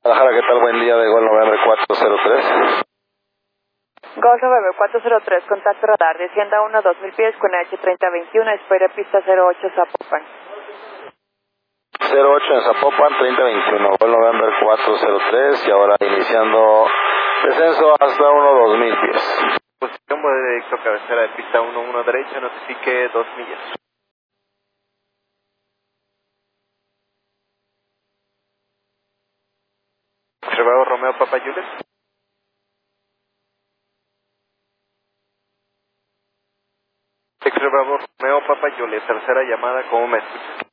Guadalajara, ¿qué tal? Buen día de Gol November 403. Gol November 403, contacto radar, descienda 1 a 2000 pies con H3021, espere pista 08 Zapopan. 08 en Zapopan, 3021, Gol November 403 y ahora iniciando descenso hasta 1-2000 pies. Posición de directo cabecera de pista 11 derecha, notifique 2 millas. Bravo Romeo Papa Juliet. Bravo Romeo Papa Juliet, tercera llamada, ¿cómo me escuchas?